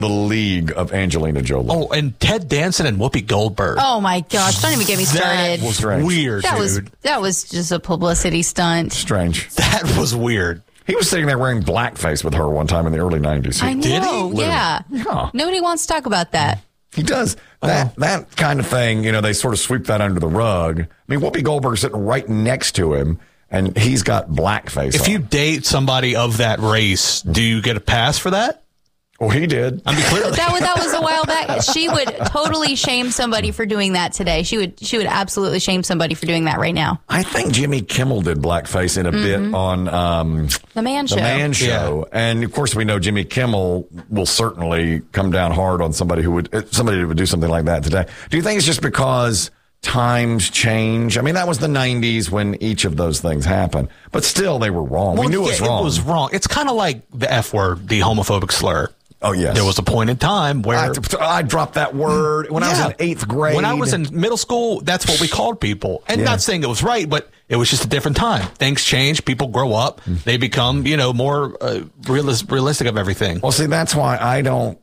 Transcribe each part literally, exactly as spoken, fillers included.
the league of Angelina Jolie. Oh, and Ted Danson and Whoopi Goldberg. Oh my gosh! Don't even get me started. That was Strange. weird, that dude. was that was just a publicity stunt. Strange. That was weird. He was sitting there wearing blackface with her one time in the early nineties. I know. Did he? Yeah. Yeah. Nobody wants to talk about that. He does. That that kind of thing, you know, they sort of sweep that under the rug. I mean, Whoopi Goldberg's sitting right next to him, and he's got blackface If on. you date somebody of that race, do you get a pass for that? Well, he did. I mean, clearly. That was that was a while back. She would totally shame somebody for doing that today. She would she would absolutely shame somebody for doing that right now. I think Jimmy Kimmel did blackface in a Mm-hmm. bit on um, The Man Show. The Man Show. And, of course, we know Jimmy Kimmel will certainly come down hard on somebody who would somebody who would do something like that today. Do you think it's just because times change? I mean, that was the nineties when each of those things happened. But still, they were wrong. Well, we knew yeah, it was wrong. It was wrong. It's kind of like the F word, the homophobic slur. Oh, yes. There was a point in time where I, I dropped that word when I was Yeah. in eighth grade. When I was in middle school, that's what we called people. And Yeah. not saying it was right, but it was just a different time. Things change. People grow up. They become, you know, more uh, realis- realistic of everything. Well, see, that's why I don't,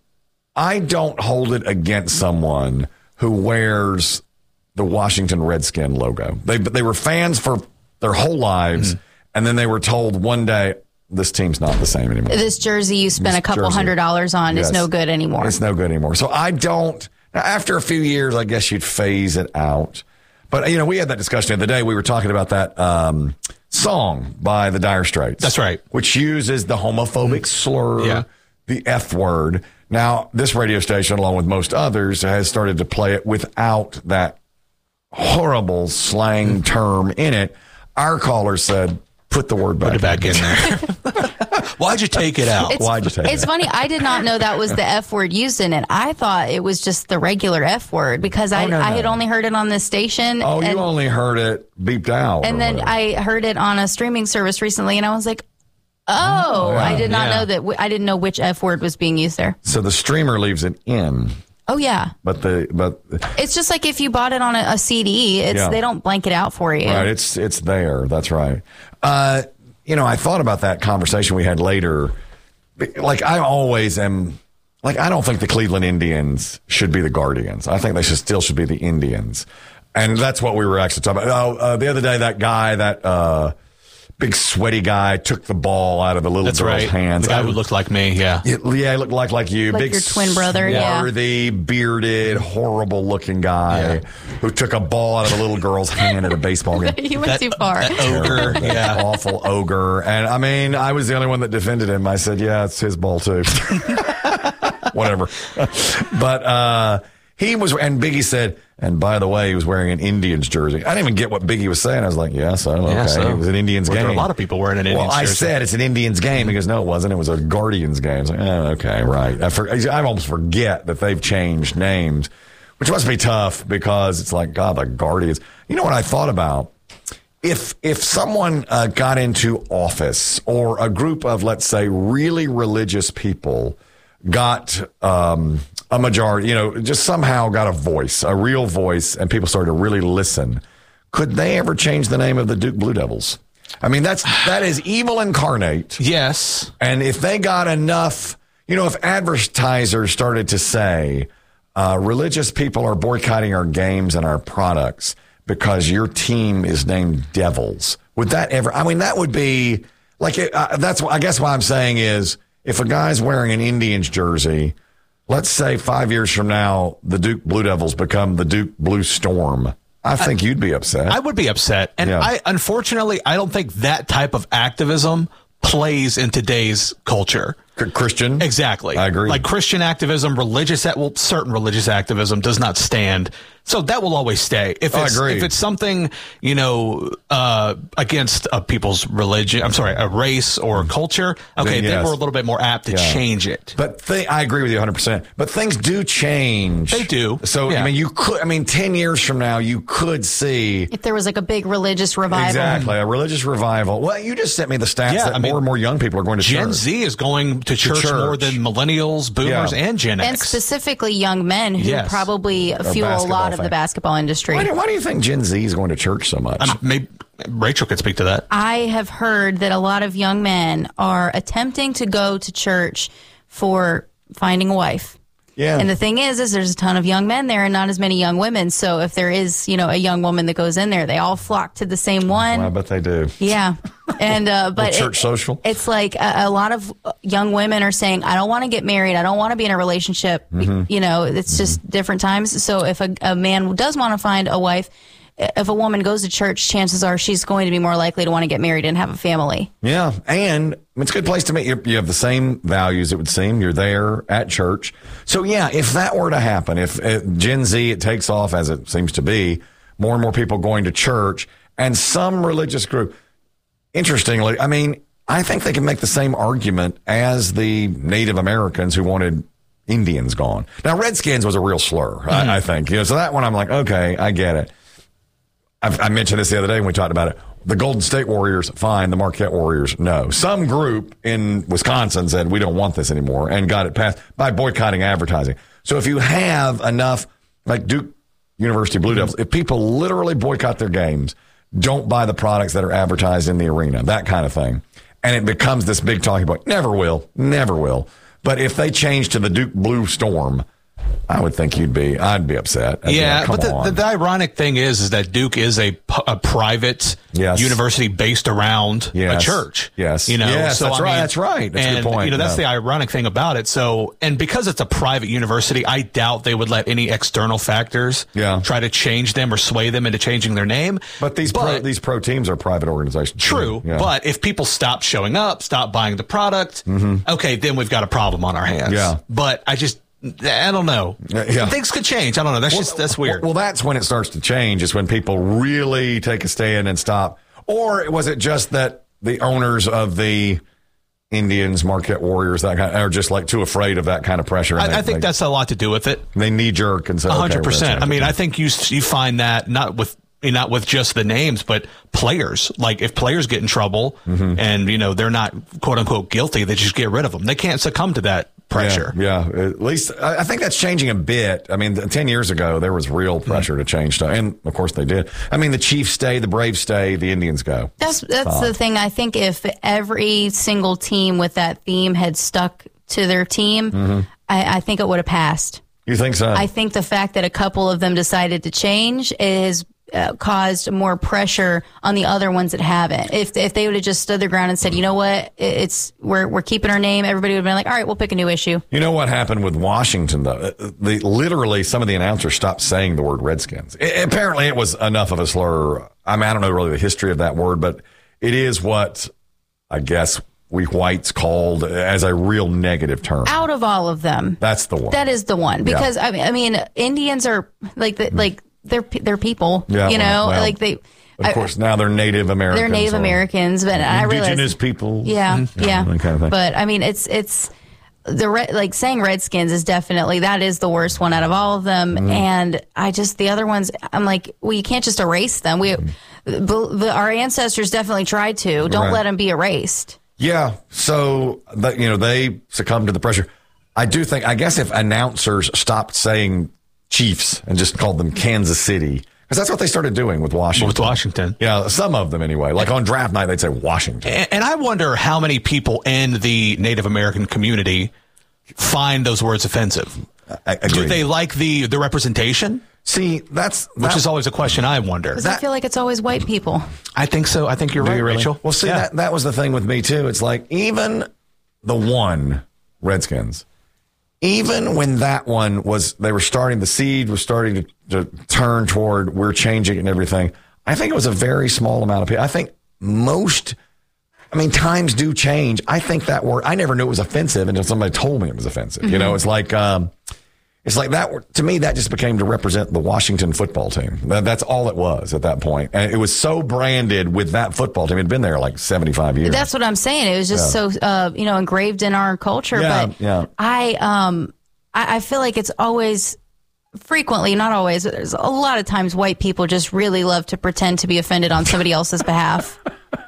I don't hold it against someone who wears the Washington Redskin logo. They they were fans for their whole lives, Mm-hmm. and then they were told one day, this team's not the same anymore. This jersey you spent This a couple jersey. hundred dollars on Yes. is no good anymore. It's no good anymore. So I don't, now after a few years, I guess you'd phase it out. But, you know, we had that discussion the other day. We were talking about that um, song by the Dire Straits. That's right. Which uses the homophobic slur, Yeah. the F word. Now, this radio station, along with most others, has started to play it without that horrible slang term in it. Our caller said, put the word back, Put it back in there. Why'd you take it out? It's, Why'd you take it's it? funny. I did not know that was the F word used in it. I thought it was just the regular F word because I, Oh, no, I had no. only heard it on this station. Oh, and, you only heard it beeped out. and or then whatever. I heard it on a streaming service recently, and I was like, oh, I did not yeah. know that. W- I didn't know which F word was being used there. So the streamer leaves it in, Oh, yeah. but the but It's just like if you bought it on a, a C D, it's Yeah. they don't blank it out for you. right, it's it's there. That's right. Uh, you know, I thought about that conversation we had later. Like I always am. Like I don't think the Cleveland Indians should be the Guardians. I think they should still should be the Indians, and that's what we were actually talking about. Oh, uh, the other day, that guy, that uh, big sweaty guy, took the ball out of the little That's girl's right. hands. The guy I- who looked like me, yeah. Yeah, yeah, he looked like like you, Like big your twin brother, yeah. swarthy, bearded, horrible looking guy Yeah. who took a ball out of a little girl's hand at a baseball game. You went too far. That ogre, yeah. Awful ogre. And I mean, I was the only one that defended him. I said, yeah, it's his ball too. Whatever. But uh, he was, and Biggie said, and by the way, he was wearing an Indians jersey. I didn't even get what Biggie was saying. I was like, yeah, so, okay. Yeah, so. It was an Indians Well, game. there were a lot of people wearing an Indians Well, I jersey. said it's an Indians game. He goes, no, it wasn't. It was a Guardians game. I was like, oh, okay, right. I, for, I almost forget that they've changed names, which must be tough because it's like, God, the Guardians. You know what I thought about? If if someone uh, got into office or a group of, let's say, really religious people got um, a majority, you know, just somehow got a voice, a real voice, and people started to really listen, could they ever change the name of the Duke Blue Devils? I mean, that's that is evil incarnate. Yes. And if they got enough, you know, if advertisers started to say, uh, religious people are boycotting our games and our products because your team is named Devils, would that ever, I mean, that would be like, it, uh, that's what I guess what I'm saying is if a guy's wearing an Indians jersey, let's say five years from now, the Duke Blue Devils become the Duke Blue Storm. I think I, you'd be upset. I would be upset. And Yeah. I, unfortunately, I don't think that type of activism plays in today's culture. Christian. Exactly. I agree. Like Christian activism, religious, well, certain religious activism does not stand. So that will always stay. If Oh, I it's, agree. if it's something, you know, uh, against a people's religion, I'm sorry, a race or a culture, okay, Then then, yes. we're a little bit more apt to Yeah. change it. But th- I agree with you one hundred percent. But things do change. They do. So, Yeah. I mean, you could, I mean, ten years from now, you could see. If there was like a big religious revival. Exactly. A religious revival. Well, you just sent me the stats Yeah, that I mean, more and more young people are going to Gen church. Z is going to church, church. more than millennials, boomers, Yeah. and Gen And X. specifically young men who Yes. probably fuel a basketball lot of fan. the basketball industry. Why do, why do you think Gen Z is going to church so much? Um, maybe Rachel could speak to that. I have heard that a lot of young men are attempting to go to church for finding a wife. Yeah. And the thing is, is there's a ton of young men there and not as many young women. So if there is, you know, a young woman that goes in there, they all flock to the same one. Well, I bet they do. Yeah. And, uh, but church it, social. It's like a, a lot of young women are saying, I don't want to get married. I don't want to be in a relationship. Mm-hmm. You know, it's mm-hmm. just different times. So if a, a man does want to find a wife, if a woman goes to church, chances are she's going to be more likely to want to get married and have a family. Yeah. And it's a good place to meet. You have the same values, it would seem. You're there at church. So, yeah, if that were to happen, if uh, Gen Z, it takes off as it seems to be, more and more people going to church and some religious group. Interestingly, I mean, I think they can make the same argument as the Native Americans who wanted Indians gone. Now, Redskins was a real slur, mm-hmm. I, I think. You know, so that one I'm like, okay, I get it. I've, I mentioned this the other day when we talked about it. The Golden State Warriors, fine. The Marquette Warriors, no. Some group in Wisconsin said, we don't want this anymore and got it passed by boycotting advertising. So if you have enough, like Duke University Blue Devils, if people literally boycott their games, don't buy the products that are advertised in the arena, that kind of thing, and it becomes this big talking point, never will, never will. But if they change to the Duke Blue Storm, I would think you'd be, I'd be upset. I'd yeah, be like, but the, the, the ironic thing is, is that Duke is a, a private yes. university based around yes. a church. Yes. You know, yes, so, that's I right. mean, that's right. That's and, a good point. You know, that's yeah. the ironic thing about it. So, and because it's a private university, I doubt they would let any external factors yeah. try to change them or sway them into changing their name. But these but, pro, these pro teams are private organizations. True. Yeah. But if people stop showing up, stop buying the product, mm-hmm. okay, then we've got a problem on our hands. Yeah. But I just, I don't know. Yeah. Things could change. I don't know. That's well, just, that's weird. Well, that's when it starts to change. It's when people really take a stand and stop. Or was it just that the owners of the Indians, Marquette Warriors, that kind of, are just like too afraid of that kind of pressure? I, they, I think they, that's a lot to do with it. They knee jerk and say, A hundred okay, percent. I mean, it. I think you you find that not with not with just the names, but players. Like if players get in trouble mm-hmm. and you know they're not quote unquote guilty, they just get rid of them. They can't succumb to that pressure. Yeah, yeah. At least I think that's changing a bit. I mean, ten years ago there was real pressure mm-hmm. to change stuff, and of course they did. I mean, the Chiefs stay, the Braves stay, the Indians go. That's that's uh, the thing. I think if every single team with that theme had stuck to their team, mm-hmm. I, I think it would have passed. You think so? I think the fact that a couple of them decided to change is. Uh, caused more pressure on the other ones that haven't. If if they would have just stood their ground and said, you know what, it's we're we're keeping our name, everybody would have been like, all right, we'll pick a new issue. You know what happened with Washington though? The literally some of the announcers stopped saying the word Redskins. It, apparently, it was enough of a slur. I mean, I don't know really the history of that word, but it is what I guess we whites called as a real negative term. Out of all of them, that's the one. That is the one because yeah. I mean, I mean, Indians are like the, like. They're they're people, yeah, you know, well, like they. Of course, I, now they're Native Americans. They're Native Americans, but I realize indigenous people. Yeah, mm-hmm. yeah. That kind of thing. But I mean, it's it's the red, like saying Redskins is definitely that is the worst one out of all of them, mm-hmm. and I just the other ones. I'm like, well, you can't just erase them. We, mm-hmm. the, the, our ancestors definitely tried to. Don't right. let them be erased. Yeah. So that you know they succumbed to the pressure. I do think. I guess if announcers stopped saying Chiefs and just called them Kansas City, because that's what they started doing with Washington. With Washington. Yeah, some of them anyway. Like on draft night, they'd say Washington. And, and I wonder how many people in the Native American community find those words offensive. I, I Do they like the, the representation? See, that's... That, Which is always a question I wonder. Because I feel like it's always white people. I think so. I think you're Do right, you really? Rachel. Well, see, yeah. that, that was the thing with me, too. It's like, even the one, Redskins... Even when that one was, they were starting, the seed was starting to, to turn toward we're changing and everything. I think it was a very small amount of people. I think most, I mean, times do change. I think that word, I never knew it was offensive until somebody told me it was offensive. Mm-hmm. You know, it's like, um, it's like that, to me, that just became to represent the Washington football team. That, that's all it was at that point. And it was so branded with that football team. It had been there like seventy-five years. That's what I'm saying. It was just yeah. so, uh, you know, engraved in our culture. Yeah, but yeah. I, um, I, I feel like it's always, frequently, not always, but there's a lot of times white people just really love to pretend to be offended on somebody else's behalf.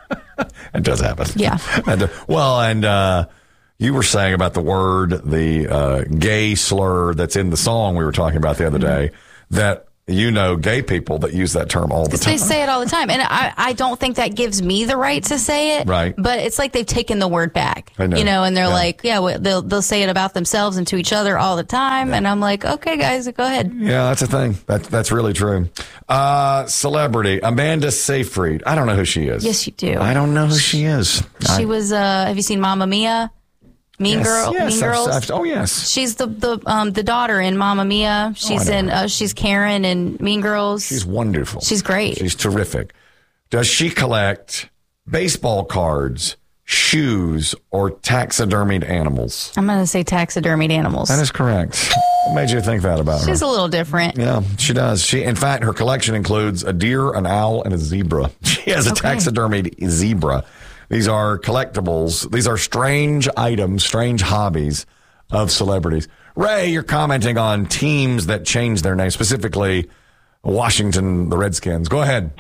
It does happen. Yeah. and, uh, well, and, uh, you were saying about the word, the uh, gay slur that's in the song we were talking about the other day, that you know gay people that use that term all the time. They say it all the time. And I, I don't think that gives me the right to say it. Right. But it's like they've taken the word back. I know. You know, and they're Yeah. like, yeah, well, they'll, they'll say it about themselves and to each other all the time. Yeah. And I'm like, okay, guys, go ahead. Yeah, that's a thing. That, that's really true. Uh, celebrity, Amanda Seyfried. I don't know who she is. Yes, you do. I don't know who she is. She I, was, uh, have you seen Mamma Mia? Mean yes, Girl, yes, Mean I've- Girls. I've- oh, yes. She's the the um the daughter in Mamma Mia. She's know in her. uh, she's Karen in Mean Girls. She's wonderful. She's great. She's terrific. Does she collect baseball cards, shoes, or taxidermied animals? I'm gonna say taxidermied animals. That is correct. What made you think that about her? She's a little different. Yeah, she does. She, in fact, her collection includes a deer, an owl, and a zebra. She has a Okay. taxidermied zebra. These are collectibles. These are strange items, strange hobbies of celebrities. Ray, you're commenting on teams that change their name, specifically Washington, the Redskins. Go ahead.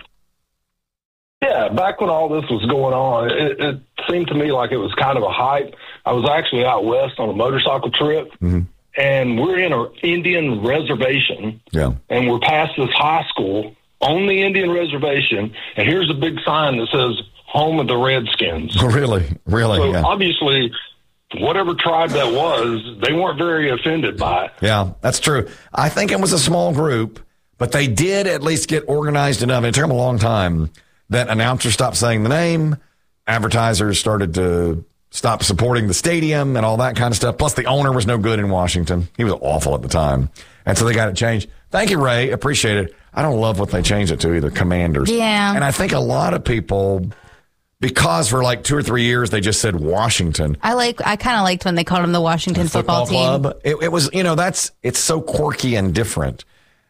Yeah, back when all this was going on, it, it seemed to me like it was kind of a hype. I was actually out west on a motorcycle trip, Mm-hmm. and we're in an Indian reservation, Yeah. and we're past this high school on the Indian reservation, and here's a big sign that says home of the Redskins. Really? Really? So Yeah. obviously, whatever tribe that was, they weren't very offended by it. Yeah, that's true. I think it was a small group, but they did at least get organized enough. It took them a long time that announcers stopped saying the name, advertisers started to stop supporting the stadium and all that kind of stuff. Plus, the owner was no good in Washington. He was awful at the time. And so they got it changed. Thank you, Ray. Appreciate it. I don't love what they changed it to either, Commanders. Yeah. And I think a lot of people, because for like two or three years they just said Washington. I like. I kind of liked when they called him the Washington football, team. Club. It, it was, you know, that's, it's so quirky and different.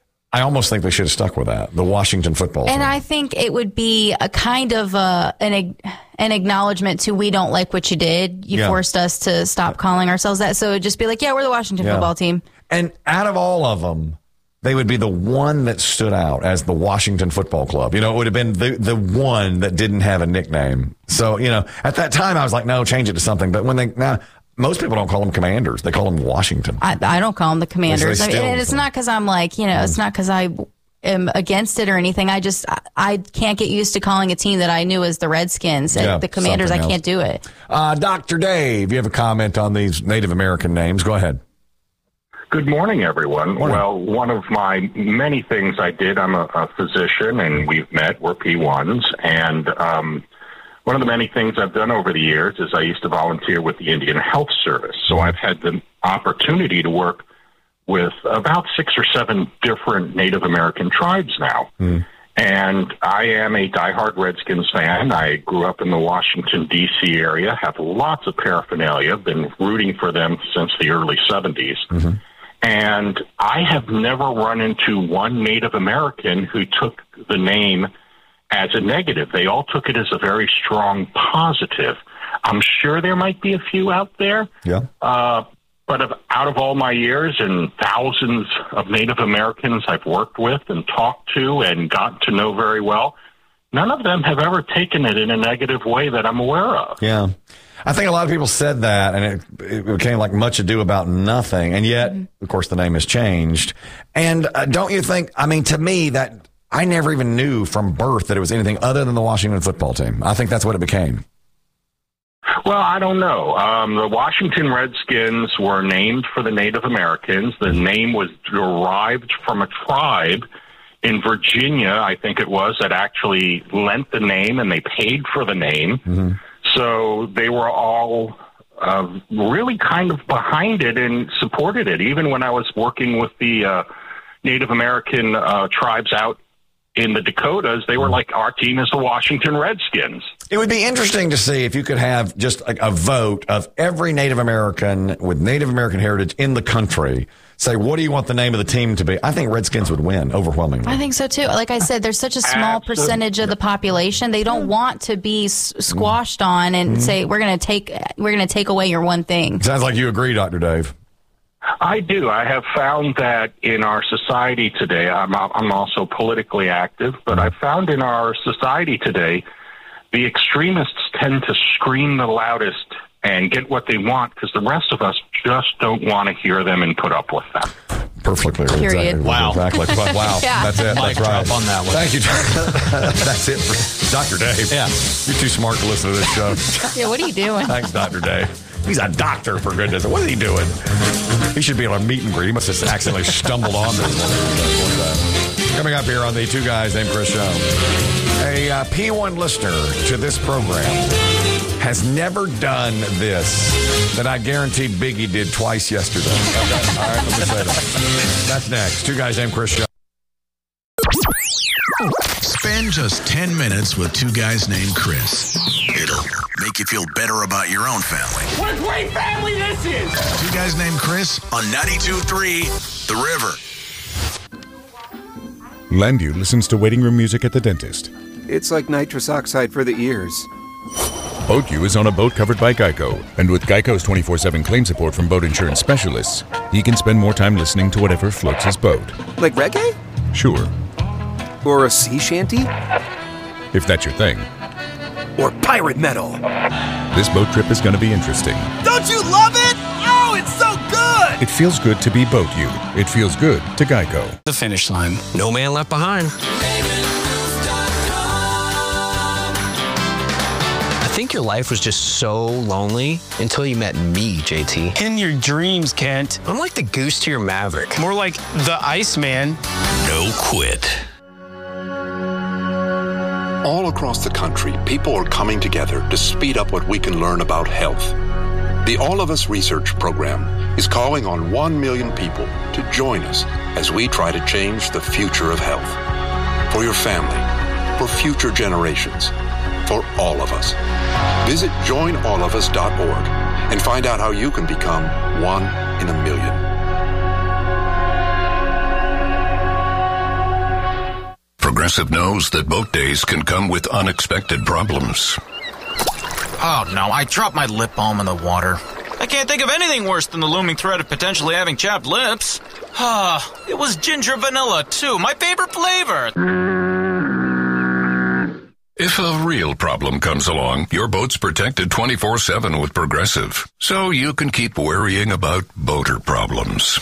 I almost think they should have stuck with that, the Washington football team. And I think it would be a kind of a, an ag- an acknowledgement to we don't like what you did. You Yeah. forced us to stop calling ourselves that. So it'd just be like, yeah, we're the Washington Yeah. football team. And out of all of them, they would be the one that stood out as the Washington Football Club. You know, it would have been the, the one that didn't have a nickname. So, you know, at that time I was like, no, change it to something. But when they, now, most people don't call them Commanders. They call them Washington. I, I don't call them the Commanders. They I mean, still- and it's not because I'm like, you know, it's not because I am against it or anything. I just, I, I can't get used to calling a team that I knew as the Redskins. And Yeah, the Commanders, I something can't do it. Uh, Doctor Dave, you have a comment on these Native American names? Go ahead. Good morning, everyone. Morning. Well, one of my many things I did, I'm a, a physician, and we've met, we're P ones, and um, one of the many things I've done over the years is I used to volunteer with the Indian Health Service. So I've had the opportunity to work with about six or seven different Native American tribes now. Mm. And I am a diehard Redskins fan. I grew up in the Washington, D C area, have lots of paraphernalia, been rooting for them since the early seventies. Mm-hmm. And I have never run into one Native American who took the name as a negative. They all took it as a very strong positive. I'm sure there might be a few out there. Yeah. Uh, but of, out of all my years and thousands of Native Americans I've worked with and talked to and gotten to know very well, none of them have ever taken it in a negative way that I'm aware of. Yeah. I think a lot of people said that, and it, it became like much ado about nothing. And yet, of course, the name has changed. And uh, don't you think, I mean, to me, that I never even knew from birth that it was anything other than the Washington football team. I think that's what it became. Well, I don't know. Um, the Washington Redskins were named for the Native Americans. The name was derived from a tribe in Virginia, I think it was, that actually lent the name, and they paid for the name. Mm-hmm. So they were all uh, really kind of behind it and supported it. Even when I was working with the uh, Native American uh, tribes out in the Dakotas, they were like, our team is the Washington Redskins. It would be interesting to see if you could have just a, a vote of every Native American with Native American heritage in the country. Say, what do you want the name of the team to be? I think Redskins would win overwhelmingly. I think so too. Like I said, there's such a small Absolutely. percentage of the population. They don't want to be s- squashed on and Mm-hmm. say we're going to take we're going to take away your one thing. Sounds like you agree, Doctor Dave. I do. I have found that in our society today, I'm, I'm also politically active, but I've found in our society today, the extremists tend to scream the loudest and get what they want because the rest of us just don't want to hear them and put up with them. Perfectly. Period. Exactly. Wow. Exactly. Wow. Yeah. That's it. Mic That's right. drop on that one. Thank you. That's it for Doctor Dave. Yeah. You're too smart to listen to this show. Yeah, what are you doing? Thanks, Doctor Dave. He's a doctor, for goodness. What is he doing? He should be on a meet and greet. He must have accidentally stumbled on this. Coming up here on the Two Guys Named Chris show, a uh, P one listener to this program has never done this that I guarantee Biggie did twice yesterday. Okay. All right, let me say that. That's next. Two Guys Named Chris show. Spend just ten minutes with Two Guys Named Chris. It'll make you feel better about your own family. What a great family this is! Two Guys Named Chris on ninety-two point three The River. Landview listens to waiting room music at the dentist. It's like nitrous oxide for the ears. BoatU is on a boat covered by Geico. And with Geico's twenty-four seven claim support from boat insurance specialists, he can spend more time listening to whatever floats his boat. Like reggae? Sure, Or a sea shanty? if that's your thing. Or pirate metal? This boat trip is going to be interesting. Don't you love it? Oh, it's so good! It feels good to be BoatU. It feels good to Geico. The finish line. No man left behind. I think your life was just so lonely until you met me, J T. In your dreams, Kent. I'm like the goose to your Maverick. More like the Iceman. No quit. All across the country, people are coming together to speed up what we can learn about health. The All of Us Research Program is calling on one million people to join us as we try to change the future of health. For your family, for future generations, for all of us. Visit join all of us dot org and find out how you can become one in a million. Progressive knows that boat days can come with unexpected problems. Oh no, I dropped my lip balm in the water. I can't think of anything worse than the looming threat of potentially having chapped lips. Ah, it was ginger vanilla too, my favorite flavor. If a real problem comes along, your boat's protected twenty-four seven with Progressive, so you can keep worrying about boater problems.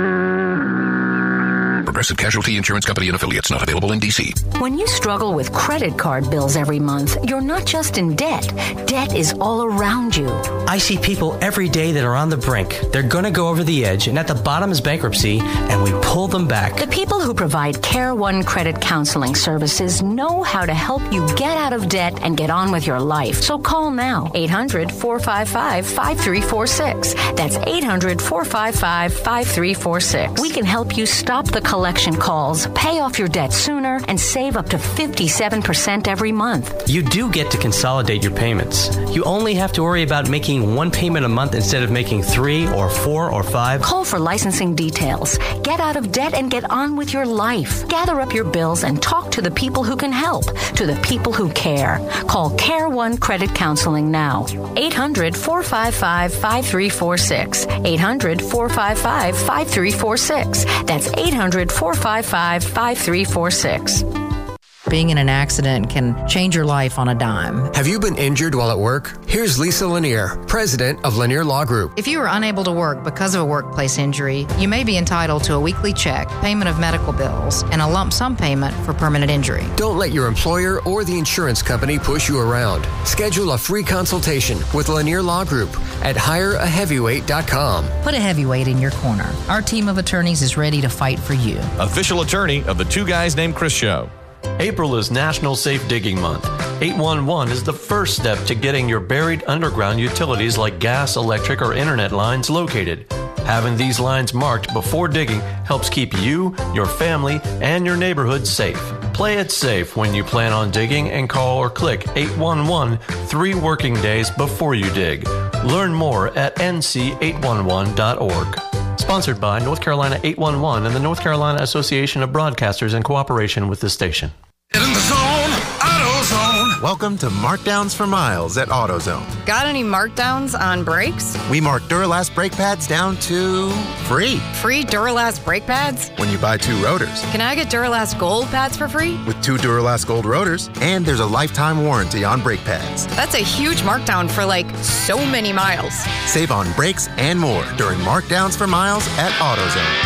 Progressive Casualty Insurance Company and Affiliates, not available in D C. When you struggle with credit card bills every month, you're not just in debt. Debt is all around you. I see people every day that are on the brink. They're going to go over the edge, and at the bottom is bankruptcy, and we pull them back. The people who provide Care One Credit Counseling Services know how to help you get out of debt and get on with your life. So call now, eight hundred, four five five, five three four six. That's eight hundred, four five five, five three four six. We can help you stop the collection calls, pay off your debt sooner, and save up to fifty-seven percent every month. You do get to consolidate your payments. You only have to worry about making one payment a month instead of making three or four or five. Call for licensing details. Get out of debt and get on with your life. Gather up your bills and talk to the people who can help, to the people who care. Call Care One Credit Counseling now. eight hundred, four five five, five three four six. eight hundred, four five five, five three four six. That's eight hundred, four five five, five three four six. Being in an accident can change your life on a dime. Have you been injured while at work? Here's Lisa Lanier, president of Lanier Law Group. If you are unable to work because of a workplace injury, you may be entitled to a weekly check, payment of medical bills, and a lump sum payment for permanent injury. Don't let your employer or the insurance company push you around. Schedule a free consultation with Lanier Law Group at hire a heavyweight dot com. Put a heavyweight in your corner. Our team of attorneys is ready to fight for you. Official attorney of the Two Guys Named Chris show. April is National Safe Digging Month. eight one one is the first step to getting your buried underground utilities like gas, electric, or internet lines located. Having these lines marked before digging helps keep you, your family, and your neighborhood safe. Play it safe when you plan on digging and call or click eight one one three working days before you dig. Learn more at N C eight one one dot org. Sponsored by North Carolina eight one one and the North Carolina Association of Broadcasters in cooperation with the station. In the zone, AutoZone. Welcome to Markdowns for Miles at AutoZone. Got any markdowns on brakes? We mark Duralast brake pads down to free. Free Duralast brake pads? When you buy two rotors. Can I get Duralast Gold pads for free? With two Duralast Gold rotors, and there's a lifetime warranty on brake pads. That's a huge markdown for like so many miles. Save on brakes and more during Markdowns for Miles at AutoZone.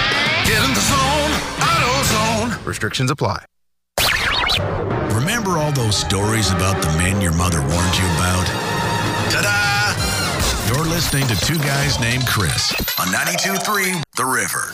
Get in the zone, AutoZone. Restrictions apply. Remember all those stories about the men your mother warned you about? Ta-da! You're listening to Two Guys Named Chris on ninety-two point three The River.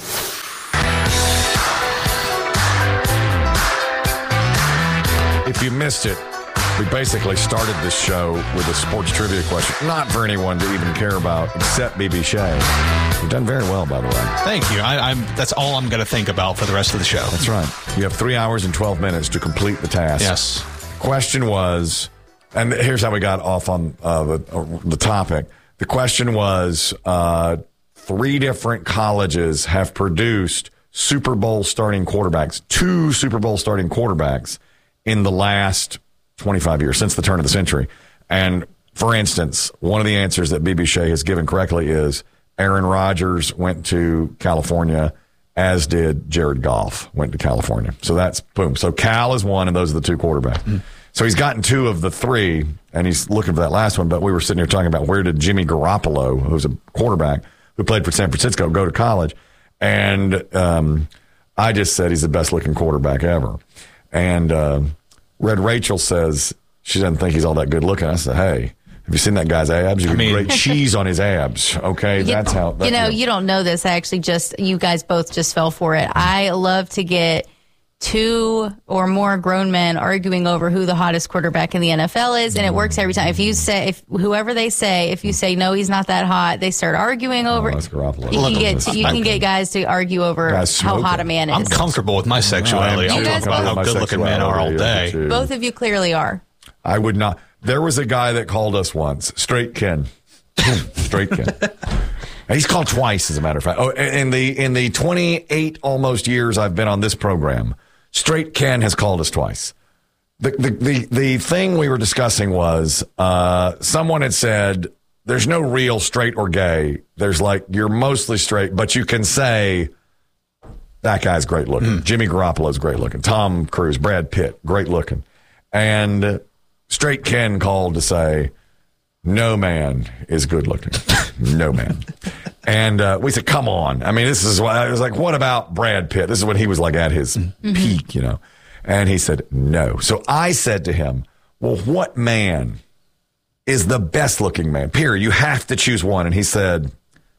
If you missed it, we basically started this show with a sports trivia question, not for anyone to even care about, except B B Shea. You've done very well, by the way. Thank you. I, I'm. That's all I'm going to think about for the rest of the show. That's right. You have three hours and twelve minutes to complete the task. Yes. Question was, and here's how we got off on uh, the, uh, the topic. The question was, uh, three different colleges have produced Super Bowl starting quarterbacks, two Super Bowl starting quarterbacks in the last twenty-five years, since the turn of the century. And for instance, one of the answers that B B Shea has given correctly is Aaron Rodgers went to California, as did Jared Goff went to California. So that's boom. So Cal is one, and those are the two quarterbacks. Mm. So he's gotten two of the three, and he's looking for that last one. But we were sitting here talking about where did Jimmy Garoppolo, who's a quarterback who played for San Francisco, go to college. And um, I just said he's the best looking quarterback ever. And uh, Red Rachel says she doesn't think he's all that good looking. I said, hey, have you seen that guy's abs? You I mean, great cheese on his abs. Okay, you, that's how. That, you know, yeah. you don't know this. I actually just, you guys both just fell for it. I love to get two or more grown men arguing over who the hottest quarterback in the N F L is, and it works every time. If you say, if whoever they say, if you say no, he's not that hot, they start arguing over. Oh, that's Garoppolo. You can get to, you can get guys to argue over how hot a man is. I'm comfortable with my sexuality. I'll talk about how good looking men are all day. Both of you clearly are. I would not. There was a guy that called us once, Straight Ken. Straight Ken. And he's called twice, as a matter of fact. Oh, in the in the twenty-eight almost years I've been on this program, Straight Ken has called us twice. The the the, the thing we were discussing was uh, someone had said there's no real straight or gay. There's like you're mostly straight, but you can say that guy's great looking. Mm. Jimmy Garoppolo's great looking. Tom Cruise, Brad Pitt, great looking. And Straight Ken called to say, no man is good looking. No man. And uh, we said, come on. I mean, this is what I was like, what about Brad Pitt? This is when he was like at his mm-hmm. peak, you know. And he said, no. So I said to him, well, what man is the best looking man? Period. You have to choose one. And he said,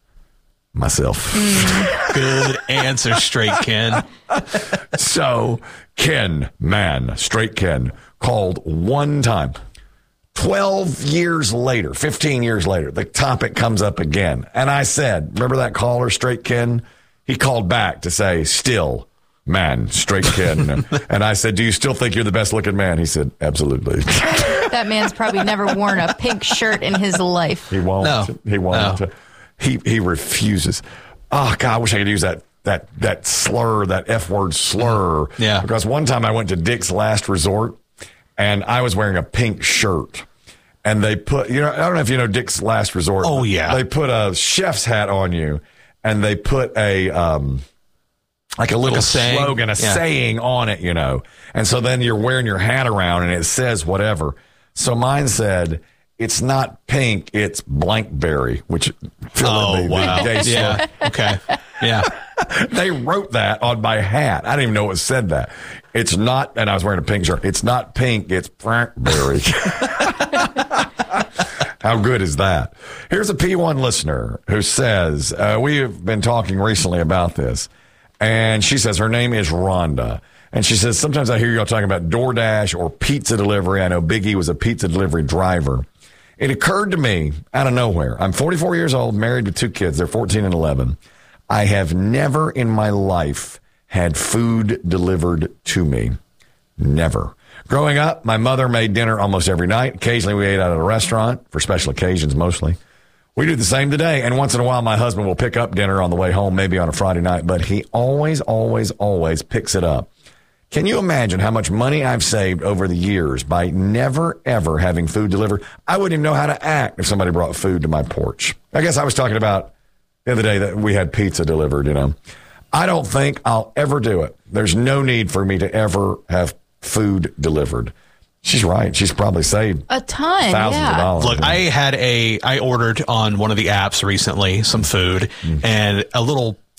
myself. Mm. Good answer, Straight Ken. So Ken, man, Straight Ken, called one time. twelve years later, fifteen years later, the topic comes up again. And I said, remember that caller, Straight Ken? He called back to say, still, man, Straight Ken. And I said, do you still think you're the best looking man? He said, absolutely. That man's probably never worn a pink shirt in his life. He won't. No. He won't. No. He he refuses. Oh, God, I wish I could use that that that slur, that F word slur. Yeah. Because one time I went to Dick's Last Resort, and I was wearing a pink shirt. And they put, you know, I don't know if you know Dick's Last Resort. Oh, yeah. They put a chef's hat on you, and they put a, um, like a little like a saying. slogan, a yeah. saying on it, you know. And so then you're wearing your hat around, and it says whatever. So mine said, it's not pink, it's blankberry, which oh, the, wow. the gay yeah. Okay. Yeah. They wrote that on my hat. I didn't even know it said that. It's not, and I was wearing a pink shirt. It's not pink, it's blankberry. How good is that? Here's a P one listener who says, uh, we have been talking recently about this, and she says her name is Rhonda. And she says, sometimes I hear y'all talking about DoorDash or pizza delivery. I know Big E was a pizza delivery driver. It occurred to me out of nowhere. I'm forty-four years old, married with two kids. They're fourteen and eleven. I have never in my life had food delivered to me. Never. Growing up, my mother made dinner almost every night. Occasionally, we ate out at a restaurant for special occasions mostly. We do the same today, and once in a while, my husband will pick up dinner on the way home, maybe on a Friday night, but he always, always, always picks it up. Can you imagine how much money I've saved over the years by never, ever having food delivered? I wouldn't even know how to act if somebody brought food to my porch. I guess I was talking about the other day that we had pizza delivered, you know. I don't think I'll ever do it. There's no need for me to ever have food delivered. She's right. She's probably saved a ton, thousands yeah. of dollars. Look, I had a, I ordered on one of the apps recently some food, mm. and a little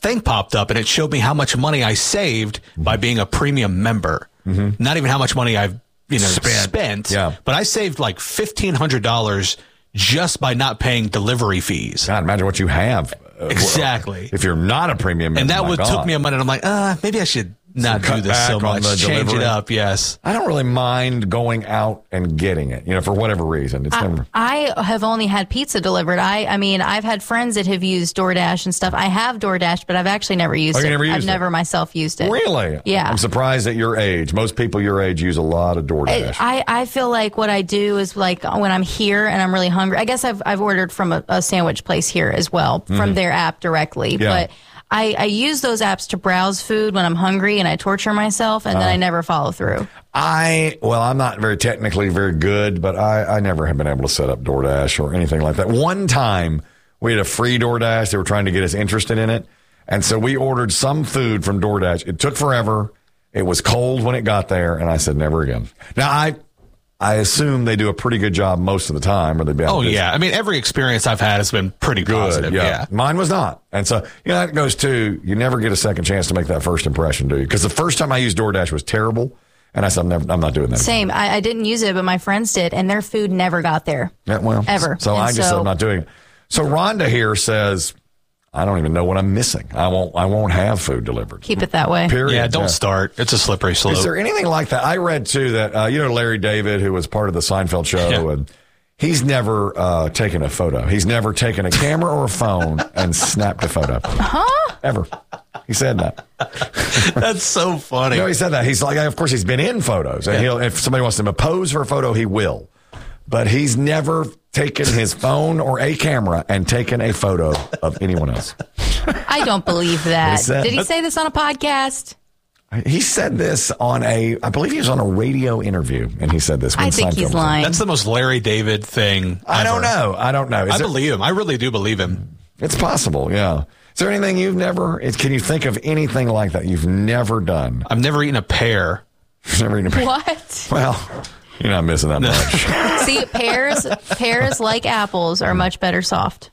thing popped up, and it showed me how much money I saved by being a premium member. Mm-hmm. Not even how much money I've you know spent, spent yeah. but I saved like fifteen hundred dollars just by not paying delivery fees. God, imagine what you have. Exactly. If you're not a premium member. And that would God. took me a minute. I'm like, uh, maybe I should not so do this so much. Change delivery. it up, yes. I don't really mind going out and getting it, you know, for whatever reason. It's I, never... I have only had pizza delivered. I I mean, I've had friends that have used DoorDash and stuff. I have DoorDash, but I've actually never used oh, it. You never used I've it? never myself used it. Really? Yeah. I'm surprised at your age. Most people your age use a lot of DoorDash. I, I feel like what I do is like when I'm here and I'm really hungry. I guess I've I've ordered from a, a sandwich place here as well from Mm-hmm. their app directly. Yeah. But I, I use those apps to browse food when I'm hungry and I torture myself and then Uh. I never follow through. I, well, I'm not very technically very good, but I, I never have been able to set up DoorDash or anything like that. One time we had a free DoorDash. They were trying to get us interested in it. And so we ordered some food from DoorDash. It took forever. It was cold when it got there. And I said, never again. Now, I, I assume they do a pretty good job most of the time. Or they'd be Oh, yeah. I mean, every experience I've had has been pretty good. positive. Yeah. yeah. Mine was not. And so, you know, that goes to, you never get a second chance to make that first impression, do you? Because the first time I used DoorDash was terrible. And I said, I'm, never, I'm not doing that. Same. I, I didn't use it, but my friends did, and their food never got there. Yeah, well, ever. So And I just so- said, I'm not doing it. So Rhonda here says, I don't even know what I'm missing. I won't, I won't have food delivered. Keep it that way. Period. Yeah, don't start. It's a slippery slope. Is there anything like that? I read too that uh, you know Larry David, who was part of the Seinfeld show, Yeah. and he's never uh, taken a photo. He's never taken a camera or a phone and snapped a photo. Huh? Ever. He said that. That's so funny. No, he said that. He's like, of course, he's been in photos, and Yeah. he'll if somebody wants him to pose for a photo, he will. But he's never taken his phone or a camera and taken a photo of anyone else. I don't believe that. He said- Did he say this on a podcast? He said this on a, I believe he was on a radio interview, and he said this. When I think Seinfeld he's was on. lying. That's the most Larry David thing. I ever. don't know. I don't know. Is I there- believe him. I really do believe him. It's possible, yeah. Is there anything you've never, it- can you think of anything like that you've never done? I've never eaten a pear. You've never eaten a pear? What? Well, you're not missing that much. See, pears, pears like apples are much better soft.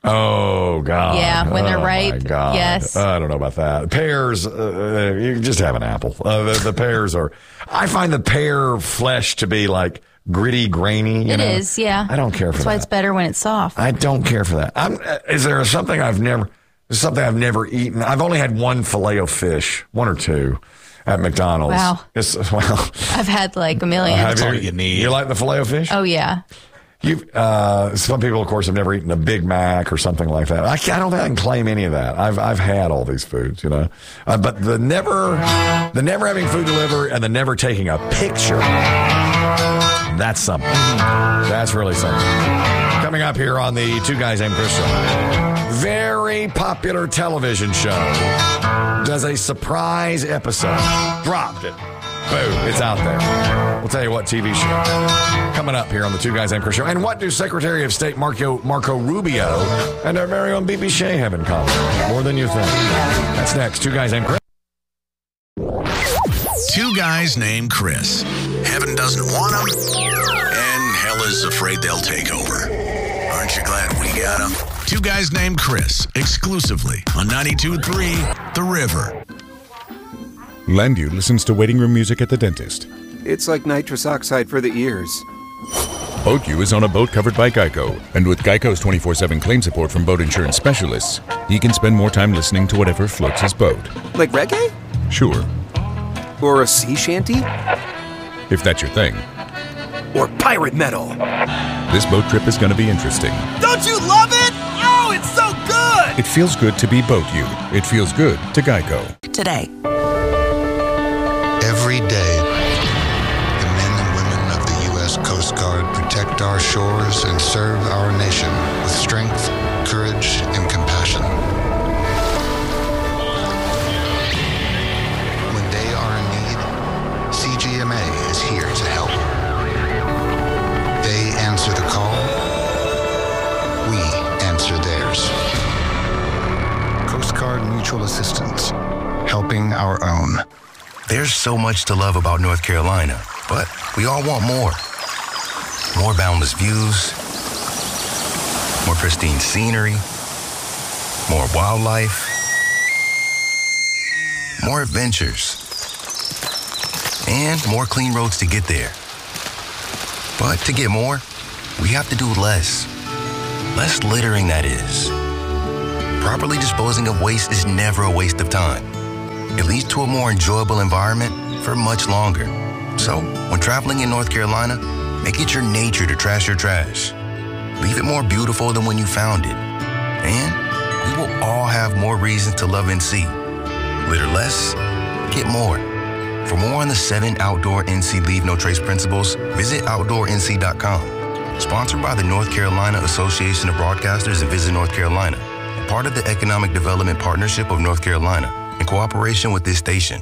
Oh, God. Yeah, when they're Oh, my ripe, God. yes. I don't know about that. Pears, uh, you can just have an apple. Uh, the, the pears are, I find the pear flesh to be like gritty, grainy. You It know? is, yeah. I don't care for That's why that. it's better when it's soft. I don't care for that. I'm, uh, is there something I've never, is something I've never eaten? I've only had one filet of fish, one or two at McDonald's. Wow. It's, well, I've had like a million. have all you need. You like the filet of fish? Oh, yeah. You, uh, some people, of course, have never eaten a Big Mac or something like that. I, can't, I don't think I can claim any of that. I've I've had all these foods, you know, uh, but the never, the never having food delivered and the never taking a picture. That's something. That's really something. Coming up here on the Two Guys Named Chris show, very popular television show does a surprise episode. Dropped it. Boom, it's out there. We'll tell you what T V show coming up here on the Two Guys Named Chris show. And what do Secretary of State Marco, Marco Rubio and our very own B B Shea have in common? More than you think. That's next. Two Guys Named Chris. Two guys named Chris. Heaven doesn't want them, and hell is afraid they'll take over. Aren't you glad we got them? Two guys named Chris, exclusively on ninety-two point three The River. Landu listens to waiting room music at the dentist. It's like nitrous oxide for the ears. Boat U is on a boat covered by Geico, and with Geico's twenty-four seven claim support from boat insurance specialists, he can spend more time listening to whatever floats his boat. Like reggae? Sure, Or a sea shanty? if that's your thing. Or pirate metal? This boat trip is going to be interesting. Don't you love it? Oh, it's so good! It feels good to be Boat U. It feels good to Geico. Today. Every day, the men and women of the U S Coast Guard protect our shores and serve our nation with strength, courage, and compassion. When they are in need, C G M A is here to help. They answer the call. We answer theirs. Coast Guard Mutual Assistance, helping our own. There's so much to love about North Carolina, but we all want more. More boundless views, more pristine scenery, more wildlife, more adventures, and more clean roads to get there. But to get more, we have to do less. Less littering, that is. Properly disposing of waste is never a waste of time. It leads to a more enjoyable environment for much longer. So, when traveling in North Carolina, make it your nature to trash your trash. Leave it more beautiful than when you found it. And we will all have more reasons to love N C. Litter less, get more. For more on the seven outdoor N C Leave No Trace principles, visit outdoor N C dot com. Sponsored by the North Carolina Association of Broadcasters and Visit North Carolina, and part of the Economic Development Partnership of North Carolina, in cooperation with this station.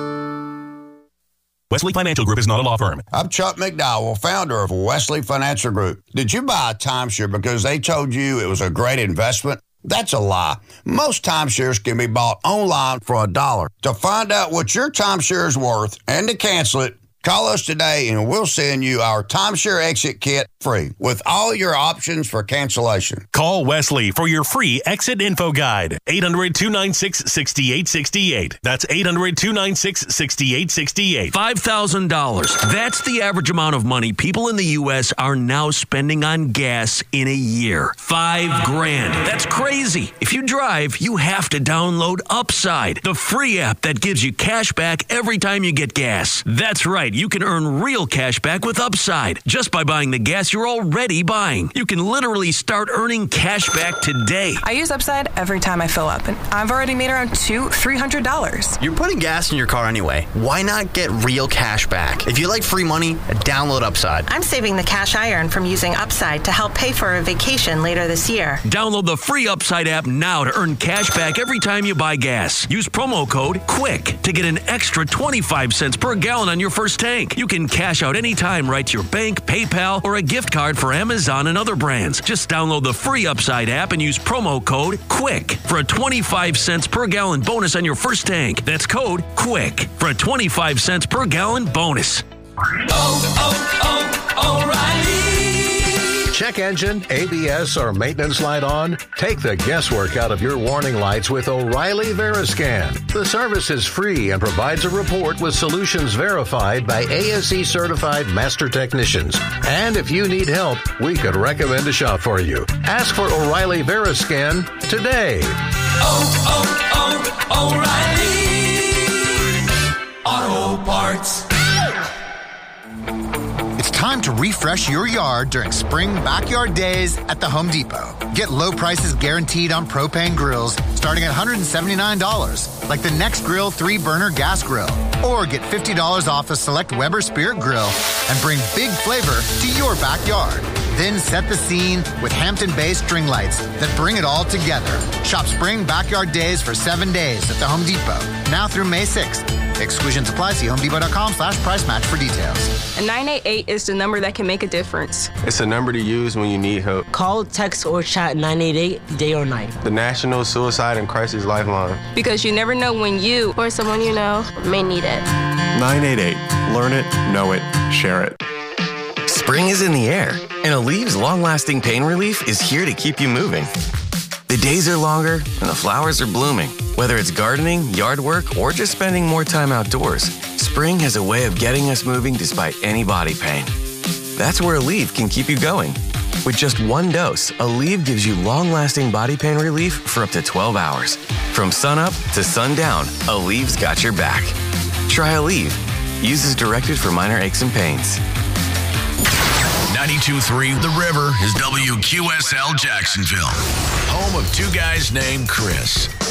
Wesley Financial Group is not a law firm. I'm Chuck McDowell, founder of Wesley Financial Group. Did you buy a timeshare because they told you it was a great investment? That's a lie. Most timeshares can be bought online for a dollar. To find out what your timeshare is worth and to cancel it, call us today and we'll send you our timeshare exit kit free with all your options for cancellation. Call Wesley for your free exit info guide. eight hundred, two nine six, six eight six eight. That's eight hundred, two nine six, six eight six eight. five thousand dollars. That's the average amount of money people in the U S are now spending on gas in a year. Five grand. That's crazy. If you drive, you have to download Upside, the free app that gives you cash back every time you get gas. That's right. You can earn real cash back with Upside just by buying the gas you're already buying. You can literally start earning cash back today. I use Upside every time I fill up, and I've already made around two, three hundred dollars. You're putting gas in your car anyway. Why not get real cash back? If you like free money, download Upside. I'm saving the cash I earn from using Upside to help pay for a vacation later this year. Download the free Upside app now to earn cash back every time you buy gas. Use promo code QUICK to get an extra twenty-five cents per gallon on your first tank. You can cash out anytime right to your bank, PayPal, or a gift card for Amazon and other brands. Just download the free Upside app and use promo code QUICK for a twenty-five cents per gallon bonus on your first tank. That's code QUICK for a twenty-five cents per gallon bonus. Oh, oh, O'Reilly! Check engine, A B S, or maintenance light on? Take the guesswork out of your warning lights with O'Reilly Veriscan. The service is free and provides a report with solutions verified by A S E certified master technicians. And if you need help, we could recommend a shop for you. Ask for O'Reilly Veriscan today. Oh, oh, oh, O'Reilly Auto Parts. It's time to refresh your yard during spring backyard days at the Home Depot. Get low prices guaranteed on propane grills starting at one hundred seventy-nine dollars, like the Next Grill three burner gas grill. Or get fifty dollars off the select Weber Spirit Grill and bring big flavor to your backyard. Then set the scene with Hampton-based string lights that bring it all together. Shop spring backyard days for seven days at the Home Depot, now through May sixth. Exclusions apply. See homedepot.com slash price match for details. A nine eight eight is the number that can make a difference. It's a number to use when you need help. Call, text, or chat nine eight eight day or night. The National Suicide and Crisis Lifeline. Because you never know when you or someone you know may need it. nine eight eight. Learn it, know it, share it. Spring is in the air, and Alev's long-lasting pain relief is here to keep you moving. The days are longer, and the flowers are blooming. Whether it's gardening, yard work, or just spending more time outdoors, spring has a way of getting us moving despite any body pain. That's where Aleve can keep you going. With just one dose, Aleve gives you long-lasting body pain relief for up to twelve hours. From sunup to sundown, Aleve's got your back. Try Aleve. Use as directed for minor aches and pains. ninety-two point three The River is W Q S L Jacksonville, home of two guys named Chris.